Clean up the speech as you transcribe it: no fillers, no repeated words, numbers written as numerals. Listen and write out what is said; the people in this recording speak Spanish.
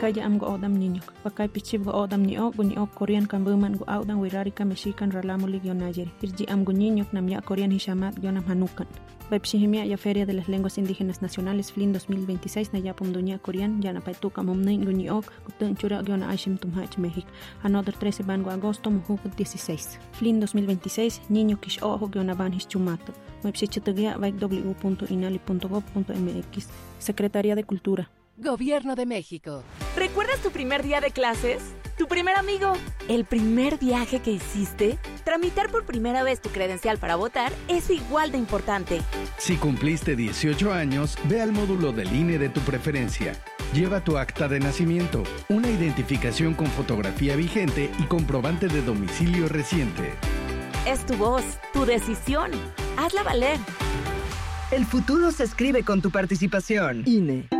Kaya am go odam niño. Bakay pichib go odam ni o Korean kambuman go audan wirarika mexican ralamuli gionayeri. Irji am go niño namya Korean hishamat gionam hanukan. Baipshihimia ya Feria de las Lenguas Indígenas Nacionales FLIN 2026 na yapum dunia Korean yana paituka momnin go niok gutun chura giona ashim tumhach México. Another 13 van go agosto mujuk 16. FLIN 2026 niño kish ojo giona van hischumato. Baipshichitugia baik w.inali.gov.mx. Secretaría de Cultura. Gobierno de México. ¿Recuerdas tu primer día de clases? ¿Tu primer amigo? ¿El primer viaje que hiciste? Tramitar por primera vez tu credencial para votar es igual de importante. Si cumpliste 18 años, ve al módulo del INE de tu preferencia. Lleva tu acta de nacimiento, una identificación con fotografía vigente y comprobante de domicilio reciente. Es tu voz, tu decisión. Hazla valer. El futuro se escribe con tu participación. INE.